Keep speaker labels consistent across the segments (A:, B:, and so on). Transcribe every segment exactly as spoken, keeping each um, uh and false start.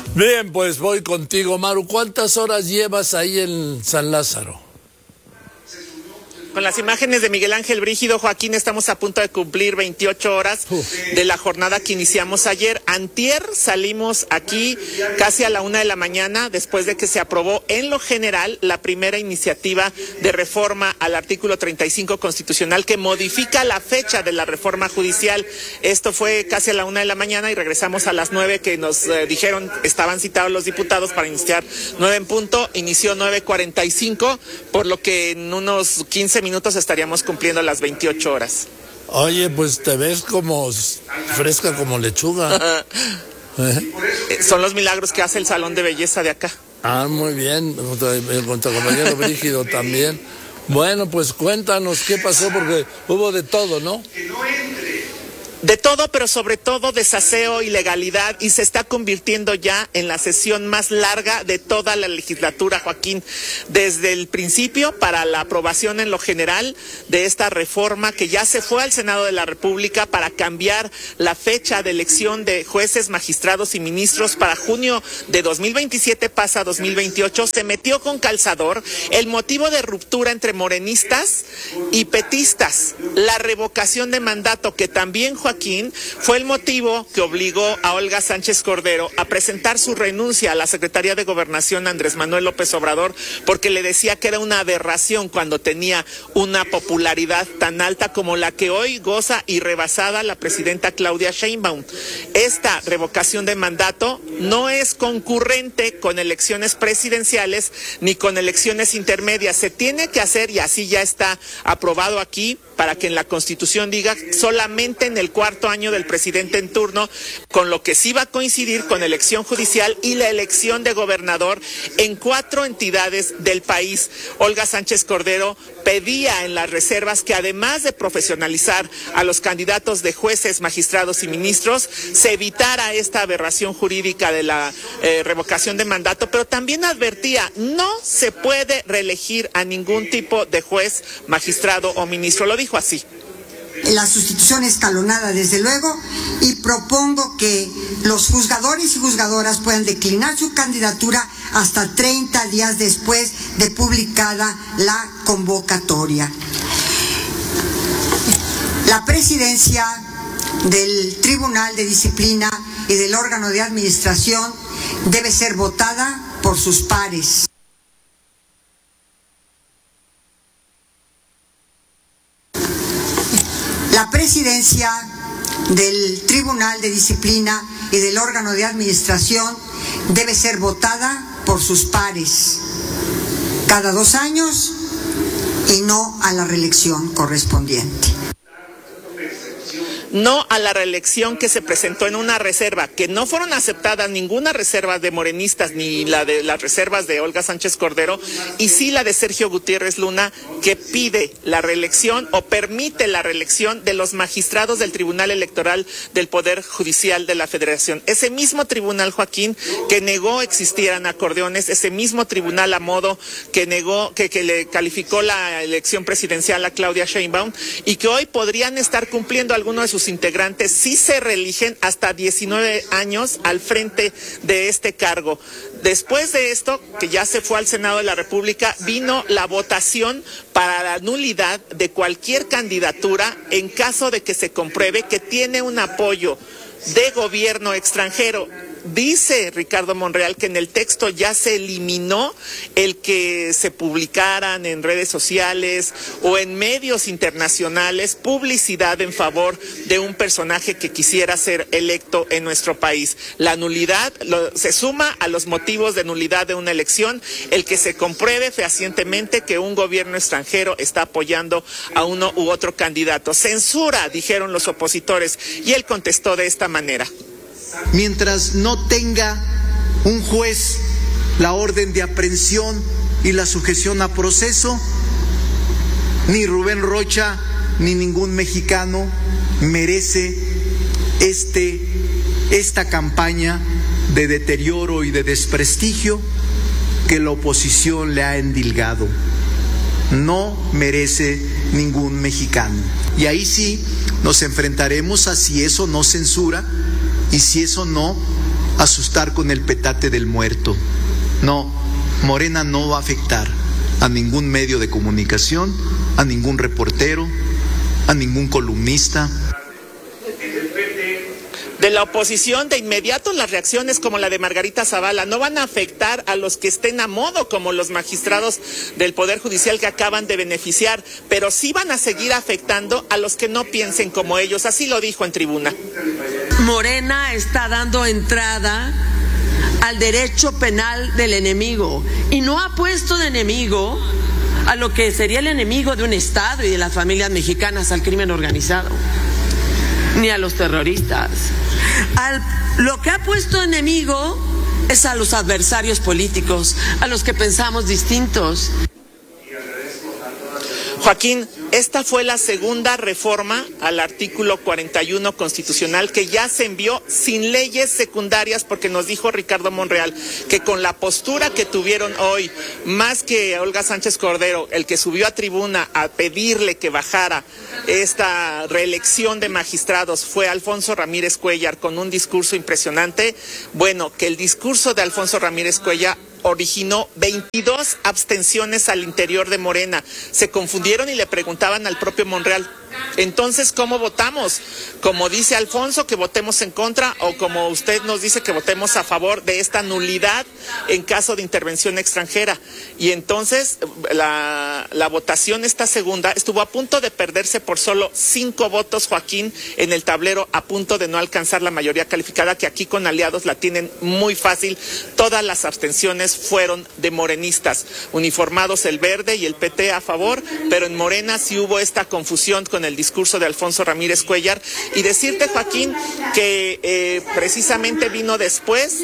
A: Bien, pues voy contigo, Maru. ¿Cuántas horas llevas ahí en San Lázaro?
B: Con las imágenes de Miguel Ángel Brígido, Joaquín, estamos a punto de cumplir veintiocho horas de la jornada que iniciamos ayer. Antier salimos aquí casi a la una de la mañana, después de que se aprobó en lo general la primera iniciativa de reforma al artículo treinta y cinco constitucional que modifica la fecha de la reforma judicial. Esto fue casi a la una de la mañana y regresamos a las nueve que nos eh, dijeron estaban citados los diputados para iniciar nueve en punto. Inició nueve cuarenta y cinco, por lo que en unos quince minutos estaríamos cumpliendo las veintiocho horas.
A: Oye, pues te ves como fresca como lechuga.
B: ¿Eh? Son los milagros que hace el salón de belleza de acá.
A: Ah, muy bien, con tu compañero Brígido también. Bueno, pues cuéntanos qué pasó, porque hubo de todo, ¿no?
B: De todo, pero sobre todo desaseo, ilegalidad, y se está convirtiendo ya en la sesión más larga de toda la legislatura, Joaquín. Desde el principio, para la aprobación en lo general de esta reforma que ya se fue al Senado de la República para cambiar la fecha de elección de jueces, magistrados y ministros para junio de dos mil veintisiete, pasa a dos mil veintiocho, se metió con calzador el motivo de ruptura entre morenistas y petistas, la revocación de mandato, que también, Joaquín, Joaquín, fue el motivo que obligó a Olga Sánchez Cordero a presentar su renuncia a la Secretaría de Gobernación Andrés Manuel López Obrador, porque le decía que era una aberración cuando tenía una popularidad tan alta como la que hoy goza y rebasada la presidenta Claudia Sheinbaum. Esta revocación de mandato no es concurrente con elecciones presidenciales ni con elecciones intermedias. Se tiene que hacer, y así ya está aprobado aquí, para que en la Constitución diga solamente en el cuarto año del presidente en turno, con lo que sí va a coincidir con elección judicial y la elección de gobernador en cuatro entidades del país. Olga Sánchez Cordero pedía en las reservas que, además de profesionalizar a los candidatos de jueces, magistrados y ministros, se evitara esta aberración jurídica de la eh, revocación de mandato, pero también advertía, no se puede reelegir a ningún tipo de juez, magistrado o ministro. Lo dijo así.
C: La sustitución escalonada, desde luego, y propongo que los juzgadores y juzgadoras puedan declinar su candidatura hasta treinta días después de publicada la convocatoria. La presidencia del Tribunal de Disciplina y del órgano de administración debe ser votada por sus pares. La presidencia del Tribunal de Disciplina y del órgano de administración debe ser votada por sus pares cada dos años y no a la reelección correspondiente.
B: No a la reelección que se presentó en una reserva, que no fueron aceptadas ninguna reserva de morenistas, ni la de las reservas de Olga Sánchez Cordero, y sí la de Sergio Gutiérrez Luna, que pide la reelección o permite la reelección de los magistrados del Tribunal Electoral del Poder Judicial de la Federación. Ese mismo tribunal, Joaquín, que negó existieran acordeones, ese mismo tribunal a modo que negó, que, que le calificó la elección presidencial a Claudia Sheinbaum, y que hoy podrían estar cumpliendo algunos de sus integrantes si se reeligen hasta diecinueve años al frente de este cargo. Después de esto, que ya se fue al Senado de la República, vino la votación para la nulidad de cualquier candidatura en caso de que se compruebe que tiene un apoyo de gobierno extranjero. Dice Ricardo Monreal que en el texto ya se eliminó el que se publicaran en redes sociales o en medios internacionales publicidad en favor de un personaje que quisiera ser electo en nuestro país. La nulidad lo, se suma a los motivos de nulidad de una elección el que se compruebe fehacientemente que un gobierno extranjero está apoyando a uno u otro candidato. Censura, dijeron los opositores, y él contestó de esta manera.
D: Mientras no tenga un juez la orden de aprehensión y la sujeción a proceso, ni Rubén Rocha ni ningún mexicano merece este, esta campaña de deterioro y de desprestigio que la oposición le ha endilgado. No merece ningún mexicano. Y ahí sí nos enfrentaremos a si eso no censura y si eso no asustar con el petate del muerto. No, Morena no va a afectar a ningún medio de comunicación, a ningún reportero, a ningún columnista.
B: De la oposición, de inmediato las reacciones como la de Margarita Zavala no van a afectar a los que estén a modo, como los magistrados del Poder Judicial que acaban de beneficiar, pero sí van a seguir afectando a los que no piensen como ellos. Así lo dijo en tribuna.
E: Morena está dando entrada al derecho penal del enemigo y no ha puesto de enemigo a lo que sería el enemigo de un Estado y de las familias mexicanas, al crimen organizado, ni a los terroristas. Al, lo que ha puesto enemigo es a los adversarios políticos, a los que pensamos distintos.
B: Joaquín, esta fue la segunda reforma al artículo cuarenta y uno constitucional que ya se envió sin leyes secundarias, porque nos dijo Ricardo Monreal que con la postura que tuvieron hoy, más que Olga Sánchez Cordero, el que subió a tribuna a pedirle que bajara esta reelección de magistrados fue Alfonso Ramírez Cuellar con un discurso impresionante. Bueno, que el discurso de Alfonso Ramírez Cuellar originó veintidós abstenciones al interior de Morena. Se confundieron y le preguntaban al propio Monreal: entonces, ¿cómo votamos? Como dice Alfonso, que votemos en contra, o como usted nos dice, que votemos a favor de esta nulidad en caso de intervención extranjera. Y entonces la, la votación, esta segunda, estuvo a punto de perderse por solo cinco votos, Joaquín, en el tablero, a punto de no alcanzar la mayoría calificada, que aquí con aliados la tienen muy fácil. Todas las abstenciones fueron de morenistas, uniformados el Verde y el P T a favor, pero en Morena sí hubo esta confusión con el discurso de Alfonso Ramírez Cuellar. Y decirte, Joaquín, que eh, precisamente vino después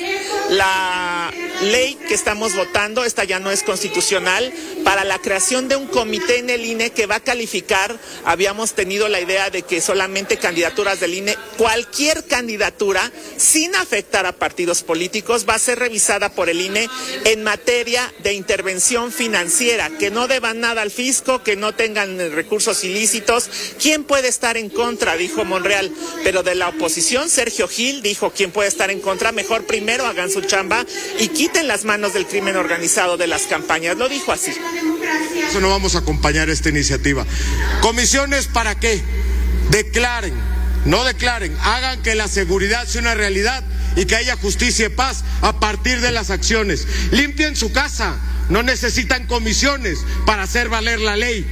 B: la ley que estamos votando, esta ya no es constitucional, para la creación de un comité en el I N E que va a calificar. Habíamos tenido la idea de que solamente candidaturas del I N E, cualquier candidatura, sin afectar a partidos políticos, va a ser revisada por el I N E en materia de intervención financiera, que no deban nada al fisco, que no tengan recursos ilícitos. ¿Quién puede estar en contra?, dijo Monreal. Pero de la oposición, Sergio Gil dijo: ¿quién puede estar en contra? Mejor primero hagan su chamba y quiten las manos del crimen organizado de las campañas. Lo dijo así.
F: Eso no vamos a acompañar esta iniciativa. ¿Comisiones para qué? Declaren, no declaren, hagan que la seguridad sea una realidad y que haya justicia y paz a partir de las acciones. Limpien su casa, no necesitan comisiones para hacer valer la ley.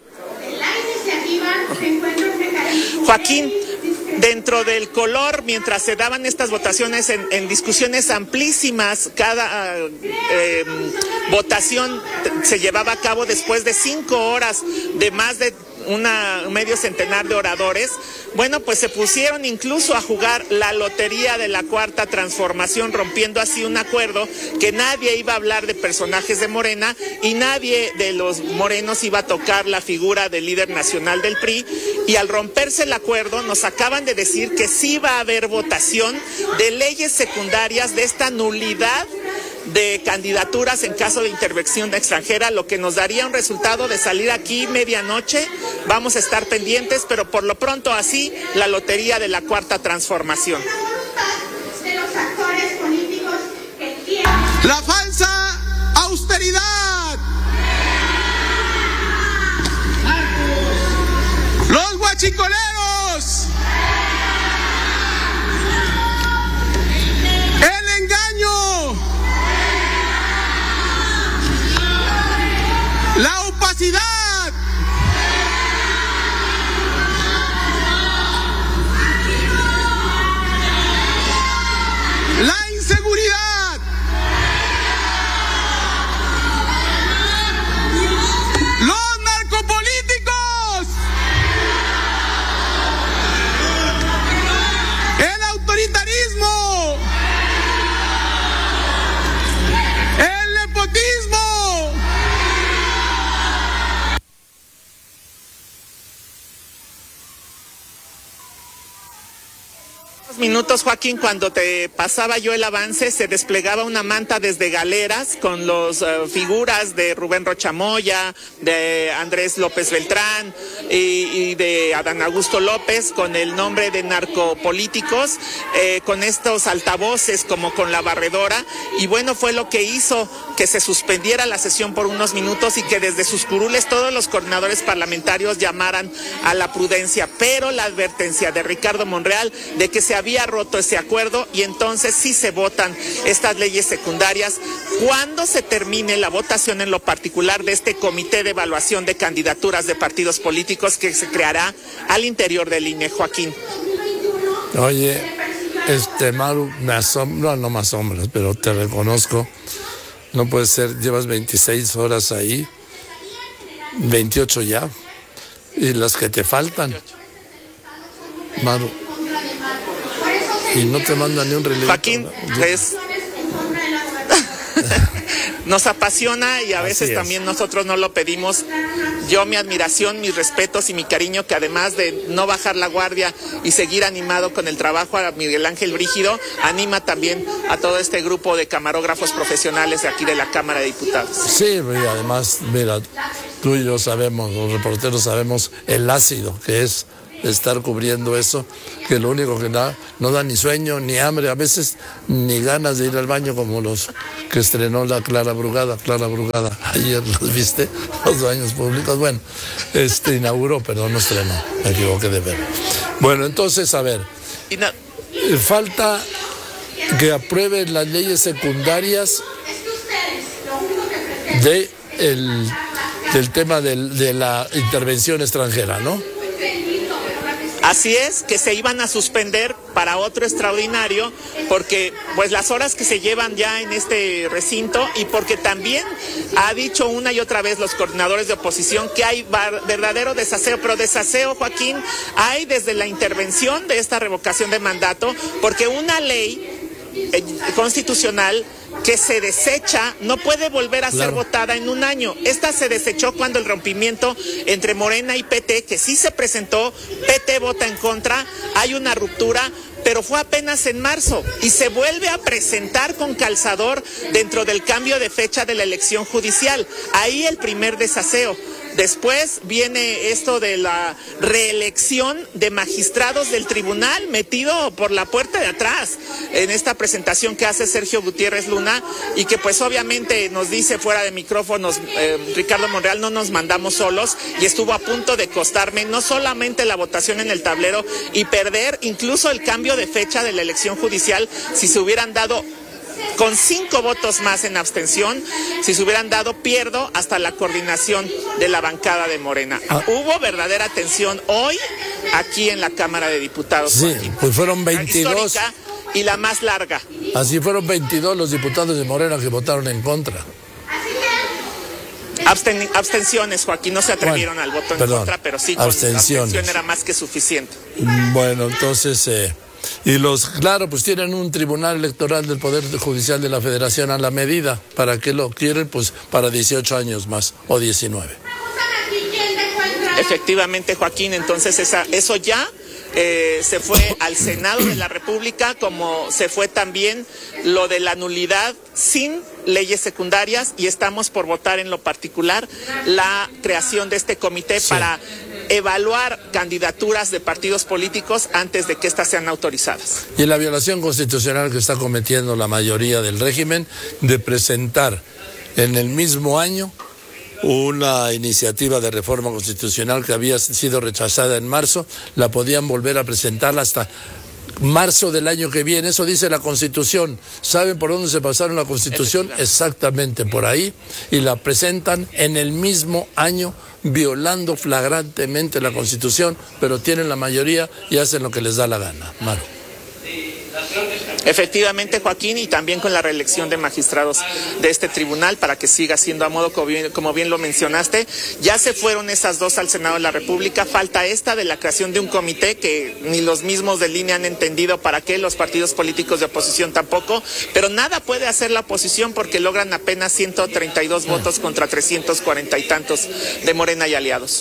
B: Joaquín, dentro del color, mientras se daban estas votaciones en, en discusiones amplísimas, cada eh, votación se llevaba a cabo después de cinco horas de más de una medio centenar de oradores. Bueno, pues se pusieron incluso a jugar la lotería de la Cuarta Transformación, rompiendo así un acuerdo que nadie iba a hablar de personajes de Morena y nadie de los morenos iba a tocar la figura del líder nacional del P R I. Y al romperse el acuerdo, nos acaban de decir que sí va a haber votación de leyes secundarias de esta nulidad de candidaturas en caso de intervención extranjera, lo que nos daría un resultado de salir aquí medianoche. Vamos a estar pendientes, pero por lo pronto así la lotería de la Cuarta Transformación.
F: La falsa austeridad, los guachicoleros, el engaño, la opacidad, la inseguridad, los narcopolíticos,
B: minutos, Joaquín, cuando te pasaba yo el avance, se desplegaba una manta desde Galeras con las uh, figuras de Rubén Rocha Moya, de Andrés López Beltrán y, y de Adán Augusto López, con el nombre de narcopolíticos, eh, con estos altavoces como con la barredora, y bueno, fue lo que hizo que se suspendiera la sesión por unos minutos y que desde sus curules todos los coordinadores parlamentarios llamaran a la prudencia, pero la advertencia de Ricardo Monreal de que se había roto ese acuerdo y entonces sí se votan estas leyes secundarias cuando se termine la votación en lo particular de este comité de evaluación de candidaturas de partidos políticos que se creará al interior del I N E, Joaquín.
A: Oye, este Maru, me asombra, no me asombras, pero te reconozco, no puede ser, llevas veintiséis horas ahí, veintiocho ya, y las que te faltan, Maru, y no te mandan ni un relevo.
B: Joaquín, es... nos apasiona y a veces también nosotros no lo pedimos. Yo mi admiración, mis respetos y mi cariño, que además de no bajar la guardia y seguir animado con el trabajo a Miguel Ángel Brígido, anima también a todo este grupo de camarógrafos profesionales de aquí de la Cámara de Diputados.
A: Sí, y además, mira, tú y yo sabemos, los reporteros sabemos el ácido que es estar cubriendo eso, que lo único que da, no da ni sueño, ni hambre, a veces ni ganas de ir al baño, como los que estrenó la Clara Brugada, Clara Brugada, ayer los viste, los baños públicos, bueno, este inauguró, perdón, no estrenó, me equivoqué de ver. Bueno, entonces, a ver, no... falta que aprueben las leyes secundarias de el, del tema del, de la intervención extranjera, ¿no?
B: Así es, que se iban a suspender para otro extraordinario, porque pues las horas que se llevan ya en este recinto y porque también ha dicho una y otra vez los coordinadores de oposición que hay verdadero desaseo, pero desaseo, Joaquín, hay desde la intervención de esta revocación de mandato, porque una ley eh, constitucional que se desecha no puede volver a claro. ser votada en un año. Esta se desechó cuando el rompimiento entre Morena y P T, que sí se presentó, P T vota en contra, hay una ruptura, pero fue apenas en marzo y se vuelve a presentar con calzador dentro del cambio de fecha de la elección judicial. Ahí el primer desaseo. Después viene esto de la reelección de magistrados del tribunal, metido por la puerta de atrás en esta presentación que hace Sergio Gutiérrez Luna y que pues obviamente nos dice fuera de micrófonos, eh, Ricardo Monreal, no nos mandamos solos y estuvo a punto de costarme no solamente la votación en el tablero y perder incluso el cambio de fecha de la elección judicial si se hubieran dado con cinco votos más en abstención, si se hubieran dado, pierdo hasta la coordinación de la bancada de Morena. Ah. Hubo verdadera tensión hoy aquí en la Cámara de Diputados.
A: Sí, pues fueron veintidós.
B: Histórica y la más larga.
A: Así fueron veintidós los diputados de Morena que votaron en contra.
B: Absten abstenciones, Joaquín, no se atrevieron bueno, al voto en perdón, contra, pero sí, con
A: abstenciones.
B: abstención era más que suficiente.
A: Bueno, entonces... Eh... Y los, claro, pues tienen un tribunal electoral del Poder Judicial de la Federación a la medida. ¿Para qué lo quieren? Pues para dieciocho años más o diecinueve.
B: Efectivamente, Joaquín, entonces esa, eso ya eh, se fue al Senado de la República, como se fue también lo de la nulidad sin leyes secundarias, y estamos por votar en lo particular la creación de este comité sí. para evaluar candidaturas de partidos políticos antes de que éstas sean autorizadas.
A: Y la violación constitucional que está cometiendo la mayoría del régimen de presentar en el mismo año una iniciativa de reforma constitucional que había sido rechazada en marzo, la podían volver a presentarla hasta marzo del año que viene. Eso dice la Constitución. ¿Saben por dónde se pasaron la Constitución? Exactamente por ahí, y la presentan en el mismo año, violando flagrantemente la Constitución, pero tienen la mayoría y hacen lo que les da la gana. Maru.
B: Efectivamente, Joaquín, y también con la reelección de magistrados de este tribunal para que siga siendo a modo, como bien, como bien lo mencionaste. Ya se fueron esas dos al Senado de la República. Falta esta de la creación de un comité que ni los mismos del I N E han entendido para qué, los partidos políticos de oposición tampoco, pero nada puede hacer la oposición porque logran apenas ciento treinta y dos votos contra trescientos cuarenta y tantos de Morena y aliados.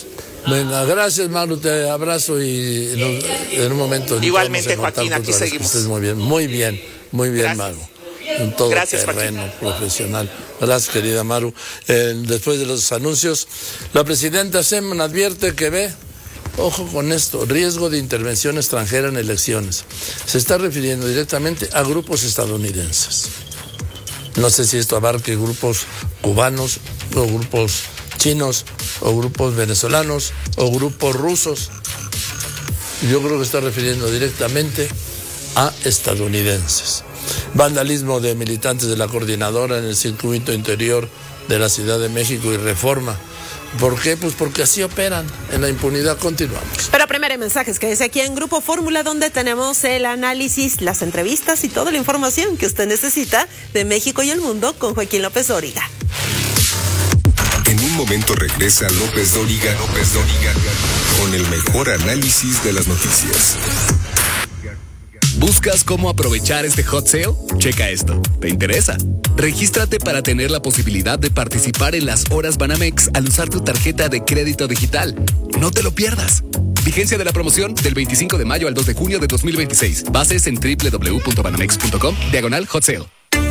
A: Venga, gracias, Maru, te abrazo y nos, en un momento.
B: Igualmente, Joaquín, aquí seguimos.
A: Estés muy bien, muy bien, muy bien, Maru. En todo
B: Gracias,
A: terreno
B: Joaquín.
A: profesional. Gracias, querida Maru. Eh, después de los anuncios, la presidenta Sheinbaum advierte que ve, ojo con esto, riesgo de intervención extranjera en elecciones. Se está refiriendo directamente a grupos estadounidenses. No sé si esto abarque grupos cubanos o grupos chinos o grupos venezolanos o grupos rusos. Yo creo que está refiriendo directamente a estadounidenses. Vandalismo de militantes de la coordinadora en el circuito interior de la Ciudad de México y Reforma. ¿Por qué? Pues porque así operan, en la impunidad. Continuamos.
G: Pero primero hay mensajes que es aquí en Grupo Fórmula, donde tenemos el análisis, las entrevistas y toda la información que usted necesita de México y el mundo con Joaquín López Dóriga.
H: En un momento regresa López Dóriga, López Dóriga, con el mejor análisis de las noticias.
I: ¿Buscas cómo aprovechar este hot sale? Checa esto. ¿Te interesa? Regístrate para tener la posibilidad de participar en las horas Banamex al usar tu tarjeta de crédito digital. No te lo pierdas. Vigencia de la promoción del veinticinco de mayo al dos de junio de dos mil veintiséis. Bases en doble u doble u doble u punto banamex punto com, diagonal hot sale.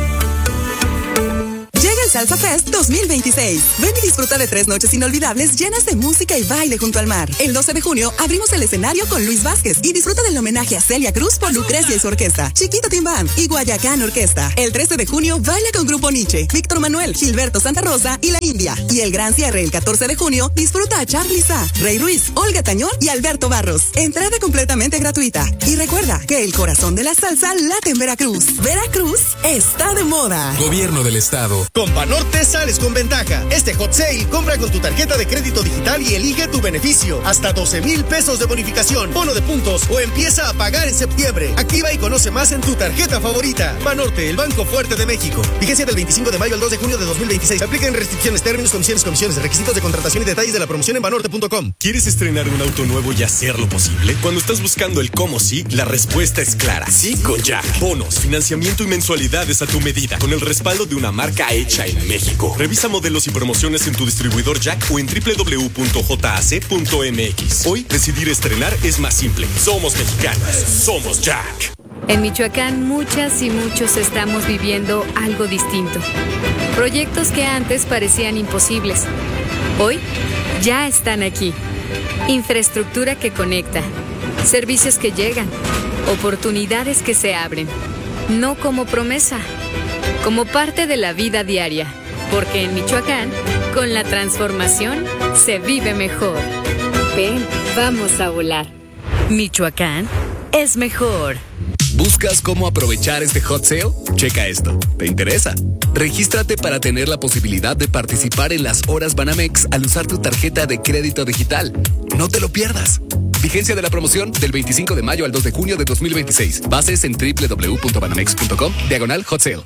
J: Llega el Salsa Fest dos mil veintiséis. Ven y disfruta de tres noches inolvidables llenas de música y baile junto al mar. El doce de junio abrimos el escenario con Luis Vázquez y disfruta del homenaje a Celia Cruz por Lucrecia y su orquesta, Chiquito Tim Band y Guayacán Orquesta. El trece de junio baila con Grupo Nietzsche, Víctor Manuel, Gilberto Santa Rosa y La India. Y el gran cierre el catorce de junio disfruta a Charly Sa, Rey Ruiz, Olga Tañón y Alberto Barros. Entrada completamente gratuita. Y recuerda que el corazón de la salsa late en Veracruz. Veracruz está de moda.
I: Gobierno del Estado.
K: Con Banorte sales con ventaja. Este hot sale, compra con tu tarjeta de crédito digital y elige tu beneficio. Hasta doce mil pesos de bonificación, bono de puntos o empieza a pagar en septiembre. Activa y conoce más en tu tarjeta favorita. Banorte, el banco fuerte de México. Vigencia del veinticinco de mayo al dos de junio de dos mil veintiséis. Aplican restricciones, términos, condiciones, comisiones, requisitos de contratación y detalles de la promoción en banorte punto com.
L: ¿Quieres estrenar un auto nuevo y hacerlo posible? Cuando estás buscando el cómo sí, la respuesta es clara. Sí con Jack. Bonos, financiamiento y mensualidades a tu medida, con el respaldo de una marca hecha en México. Revisa modelos y promociones en tu distribuidor Jack o en doble u doble u doble u punto j a c punto m x. Hoy, decidir estrenar es más simple. Somos mexicanos. Somos Jack.
M: En Michoacán, muchas y muchos estamos viviendo algo distinto. Proyectos que antes parecían imposibles. Hoy, ya están aquí. Infraestructura que conecta. Servicios que llegan. Oportunidades que se abren. No como promesa, como parte de la vida diaria. Porque en Michoacán, con la transformación, se vive mejor. Ven, vamos a volar. Michoacán es mejor.
I: ¿Buscas cómo aprovechar este hot sale? Checa esto. ¿Te interesa? Regístrate para tener la posibilidad de participar en las horas Banamex al usar tu tarjeta de crédito digital. No te lo pierdas. Vigencia de la promoción del veinticinco de mayo al dos de junio de dos mil veintiséis. Bases en doble u doble u doble u punto banamex punto com, diagonal hot sale.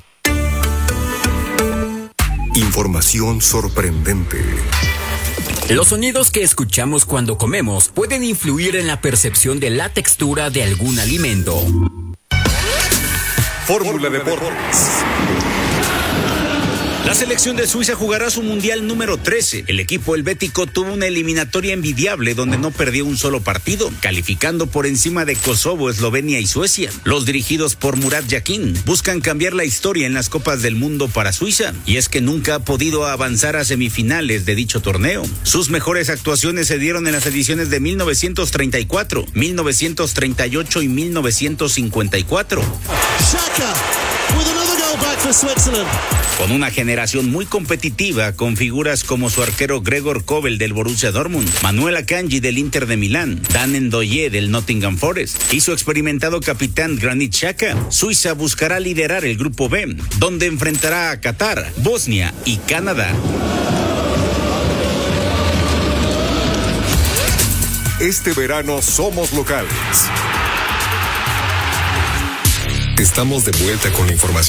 H: Información sorprendente.
N: Los sonidos que escuchamos cuando comemos pueden influir en la percepción de la textura de algún alimento.
H: Fórmula Deportes.
O: La selección de Suiza jugará su mundial número trece. El equipo helvético tuvo una eliminatoria envidiable donde no perdió un solo partido, calificando por encima de Kosovo, Eslovenia y Suecia. Los dirigidos por Murat Yakin buscan cambiar la historia en las Copas del Mundo para Suiza, y es que nunca ha podido avanzar a semifinales de dicho torneo. Sus mejores actuaciones se dieron en las ediciones de mil novecientos treinta y cuatro, mil novecientos treinta y ocho y mil novecientos cincuenta y cuatro.
P: Xhaka with another goal back for Switzerland.
O: Con una generación muy competitiva, con figuras como su arquero Gregor Kobel del Borussia Dortmund, Manuel Akanji del Inter de Milán, Dan Ndoye del Nottingham Forest y su experimentado capitán Granit Xhaka, Suiza buscará liderar el grupo B, donde enfrentará a Qatar, Bosnia y Canadá.
H: Este verano somos locales. Estamos de vuelta con la información.